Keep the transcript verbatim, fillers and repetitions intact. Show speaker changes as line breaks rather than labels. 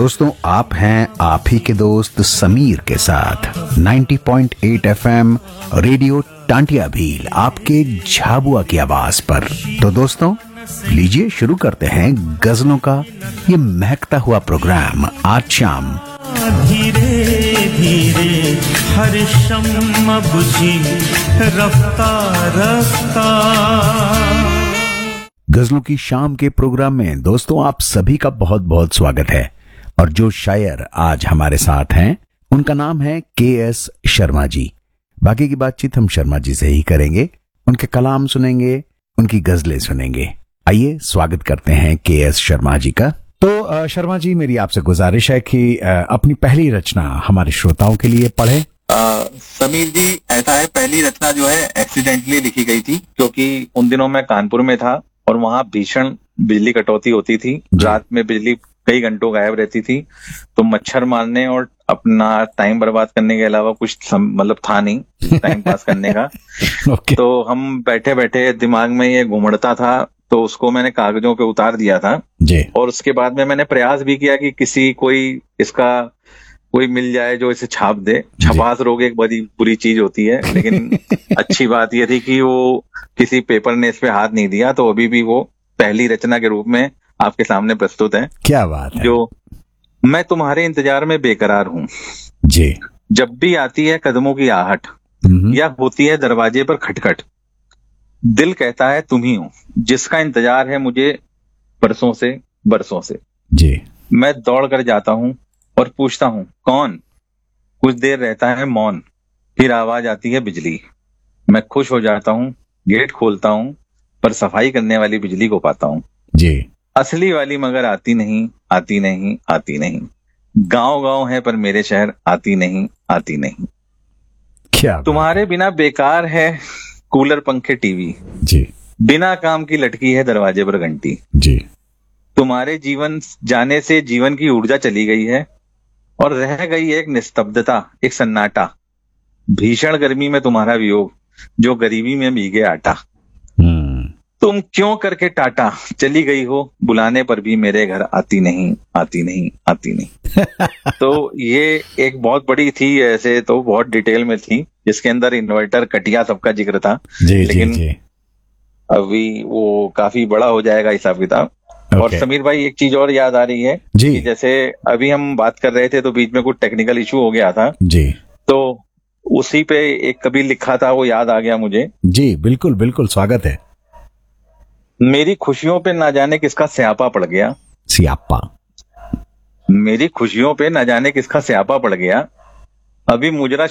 दोस्तों, आप हैं आप ही के दोस्त समीर के साथ नब्बे पॉइंट आठ एफएम रेडियो टांटिया भील, आपके झाबुआ की आवाज पर। तो दोस्तों, लीजिए शुरू करते हैं गजलों का ये महकता हुआ प्रोग्राम आज शाम।
धीरे धीरे हर शम्म बुझी रफ्ता रफ्ता।
गजलों की शाम के प्रोग्राम में दोस्तों आप सभी का बहुत बहुत स्वागत है। और जो शायर आज हमारे साथ हैं उनका नाम है के एस शर्मा जी। बाकी की बातचीत हम शर्मा जी से ही करेंगे, उनके कलाम सुनेंगे, उनकी गजलें सुनेंगे। आइए स्वागत करते हैं के एस शर्मा जी का। तो शर्मा जी, मेरी आपसे गुजारिश है कि अपनी पहली रचना हमारे श्रोताओं के लिए पढ़े।
समीर जी, ऐसा है, पहली रचना जो है एक्सीडेंटली लिखी गई थी, क्योंकि उन दिनों मैं कानपुर में था और वहां भीषण बिजली कटौती होती थी। रात में बिजली कई घंटों गायब रहती थी, तो मच्छर मारने और अपना टाइम बर्बाद करने के अलावा कुछ मतलब था नहीं टाइम पास करने का। okay. तो हम बैठे बैठे दिमाग में ये घुमड़ता था, तो उसको मैंने कागजों पे उतार दिया था जी। और उसके बाद में मैंने प्रयास भी किया कि किसी कोई इसका कोई मिल जाए जो इसे छाप दे। छपास रोग एक बड़ी बुरी चीज होती है, लेकिन अच्छी बात यह थी कि वो किसी पेपर ने इस पे हाथ नहीं दिया, तो अभी भी वो पहली रचना के रूप में आपके सामने प्रस्तुत है।
क्या बात है।
जो मैं तुम्हारे इंतजार में बेकरार हूँ
जी।
जब भी आती है कदमों की आहट या होती है दरवाजे पर खटखट, दिल कहता है तुम ही हो जिसका इंतजार है मुझे बरसों से बरसों से
जी।
मैं दौड़ कर जाता हूँ और पूछता हूँ कौन। कुछ देर रहता है मौन, फिर आवाज आती है बिजली। मैं खुश हो जाता हूँ, गेट खोलता हूँ, पर सफाई करने वाली बिजली को पाता हूँ
जी।
असली वाली मगर आती नहीं आती नहीं आती नहीं। गांव गांव है पर मेरे शहर आती नहीं आती नहीं।
क्या
तुम्हारे बिना बेकार है कूलर पंखे टीवी
जी।
बिना काम की लटकी है दरवाजे पर घंटी
जी।
तुम्हारे जीवन जाने से जीवन की ऊर्जा चली गई है और रह गई एक निस्तब्धता, एक सन्नाटा। भीषण गर्मी में तुम्हारा वियोग जो गरीबी में भीगे आटा। तुम क्यों करके टाटा चली गई हो, बुलाने पर भी मेरे घर आती नहीं आती नहीं आती नहीं। तो ये एक बहुत बड़ी थी, ऐसे तो बहुत डिटेल में थी, जिसके अंदर इन्वर्टर कटिया सबका जिक्र था
जी,
लेकिन
जी, जी.
अभी वो काफी बड़ा हो जाएगा हिसाब किताब।
okay.
और समीर भाई, एक चीज और याद आ रही है
जी.
कि जैसे अभी हम बात कर रहे थे तो बीच में कुछ टेक्निकल इशू हो गया था
जी।
तो उसी पे एक कभी लिखा था, वो याद आ गया मुझे।
जी बिल्कुल बिल्कुल, स्वागत है।
मेरी खुशियों पे ना जाने किसका स्यापा पड़ गया।
स्यापा।
मेरी खुशियों पे ना जाने किसका स्यापा पड़ गया। अभी मुजरा